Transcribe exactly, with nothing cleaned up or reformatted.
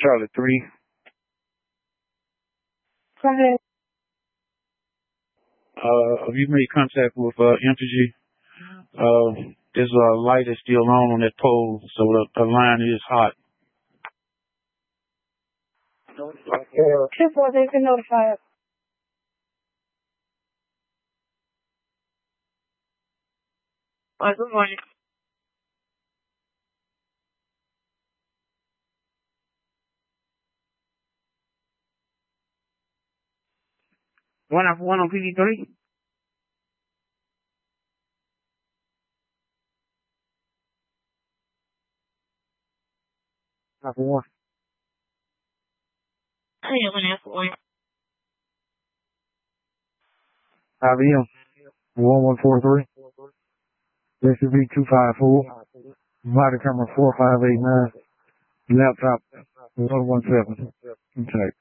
Charlotte three. Go ahead. Uh, have you made contact with uh, Entergy? Uh, there's a light that's still on on that pole, so the, the line is hot. Two four, they've been notified. Hi, good morning. One of one on P V three. Half one. Hey, one half one. I B M one one four three. S U V two five four. Body camera four five eight nine. Laptop one one seven. Okay.